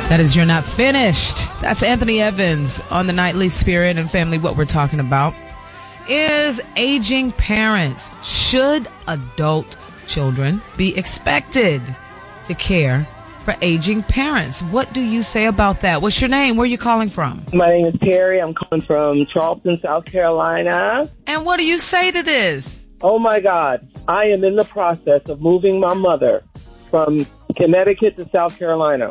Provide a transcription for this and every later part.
That is You're Not Finished. That's Anthony Evans on the Nightly Spirit. And family, what we're talking about is aging parents. Should adult children be expected to care for aging parents? What do you say about that? What's your name? Where are you calling from? My name is Terry. I'm calling from Charleston, South Carolina. And what do you say to this? Oh, my God. I am in the process of moving my mother from Connecticut to South Carolina.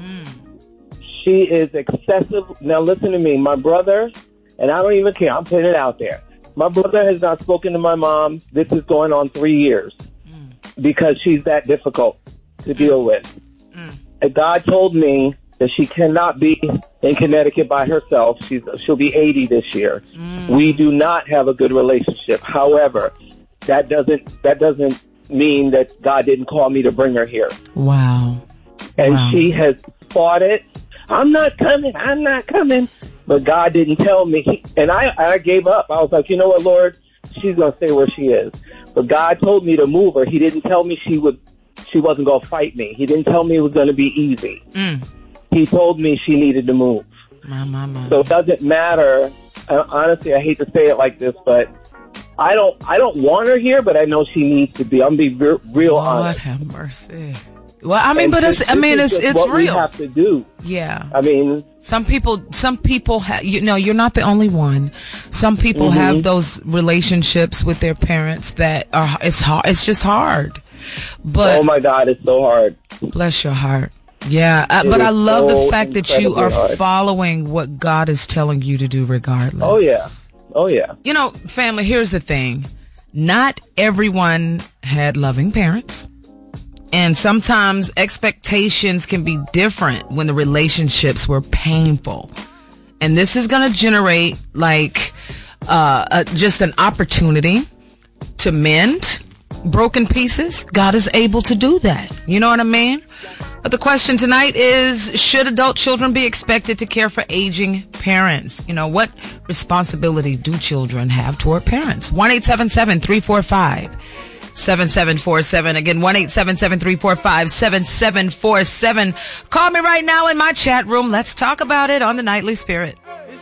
She is excessive. Now, listen to me. My brother, and I don't even care. I'm putting it out there. My brother has not spoken to my mom. This is going on 3 years because she's that difficult to deal with. And God told me that she cannot be in Connecticut by herself. She'll be 80 this year. We do not have a good relationship. However, that doesn't mean that God didn't call me to bring her here. Wow. And she has fought it. I'm not coming. But God didn't tell me. And I gave up. I was like, you know what, Lord? She's going to stay where she is. But God told me to move her. He didn't tell me she wasn't going to fight me. He didn't tell me it was going to be easy. He told me she needed to move. My. So it doesn't matter. Honestly, I hate to say it like this, but I don't want her here, but I know she needs to be. I'm going to be real honest. God have mercy. Well, I mean, but it's what real. We have to do. Yeah. I mean, some people you're not the only one. Some people have those relationships with their parents that are, it's hard. It's just hard. But oh my God, it's so hard. Bless your heart. Yeah. But I love the fact that you are following what God is telling you to do regardless. Oh yeah. You know, family, here's the thing. Not everyone had loving parents. And sometimes expectations can be different when the relationships were painful. And this is going to generate just an opportunity to mend broken pieces. God is able to do that. You know what I mean? But the question tonight is, should adult children be expected to care for aging parents? You know, what responsibility do children have toward parents? 1-877-345-7747. Again, 1-877-345-7747. Call me right now in my chat room. Let's talk about it on the Nightly Spirit.